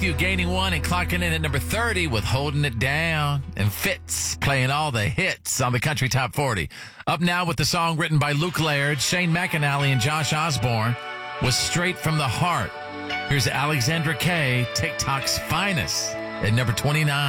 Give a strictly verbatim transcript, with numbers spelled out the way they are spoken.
Matthew gaining one and clocking in at number thirty with Holding It Down, and Fitz playing all the hits on the Country Top forty. Up now with the song written by Luke Laird, Shane McAnally, and Josh Osborne was Straight from the Heart. Here's Alexandra Kay, TikTok's Finest, at number twenty-nine.